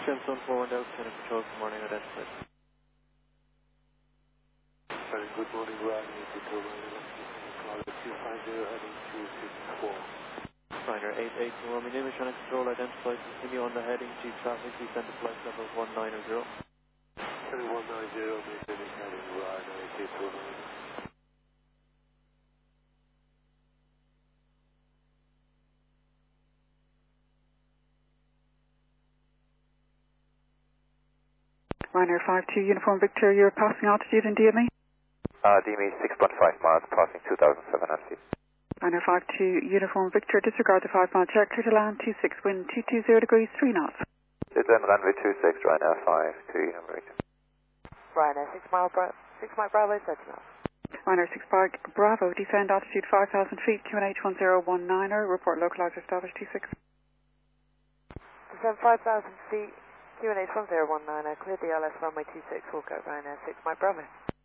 Samsung 41 Delta Center Control, good morning, identified. Good morning, Ryan. Control 250 heading 264. Liner 88 Romeo Lima, Channel Control, identified. Continue on the heading G traffic, descend to flight level 190. 190, maintaining heading Ryan 88 Romeo. Ryanair 52 Uniform Victor, you're passing altitude in DME? DME 6.5 miles, passing 2,700 feet. Ryanair 52 Uniform Victor, disregard the 5 mile check, clear to land 26, wind 220 degrees, 3 knots. Descend runway 26, Ryanair 52 Uniform Victor. Ryanair 6 mile Bravo, 30 miles. Ryanair 6 Bravo, descend altitude 5,000 feet, QNH 1019er, report localizer status 26. Descend 5,000 feet, QNH 1019er, clear the LS runway 26, walk out Ryanair 6 mile Bravo.